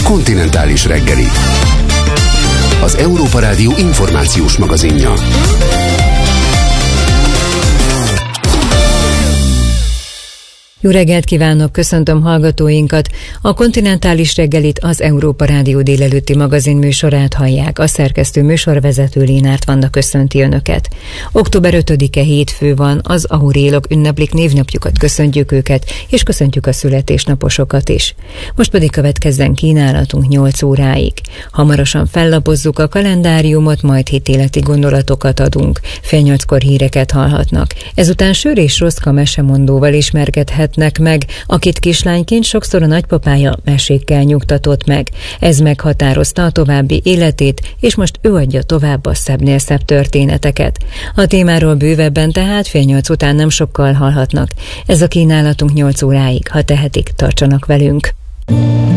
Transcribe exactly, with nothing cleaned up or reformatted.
Kontinentális reggeli. Az Európa Rádió információs magazinja. Jó reggelt kívánok, köszöntöm hallgatóinkat! A Kontinentális reggelit, az Európa Rádió délelőtti magazin műsorát hallják. A szerkesztő műsorvezető Lénárt Vanda köszönti Önöket. október ötödike hétfő van, az aurélok ünneplik névnapjukat, köszöntjük őket, és köszöntjük a születésnaposokat is. Most pedig következzen kínálatunk nyolc óráig. Hamarosan fellapozzuk a kalendáriumot, majd hitéleti gondolatokat adunk. Fél nyolckor híreket hallhatnak. Ezután Sőr és Roszka mesemondóval ismerkedhet meg, akit kislányként sokszor a nagypapája mesékkel nyugtatott meg. Ez meghatározta a további életét, és most ő adja tovább a szebbnél szebb történeteket. A témáról bővebben tehát fél nyolc után nem sokkal hallhatnak. Ez a kínálatunk nyolc óráig, ha tehetik, tartsanak velünk.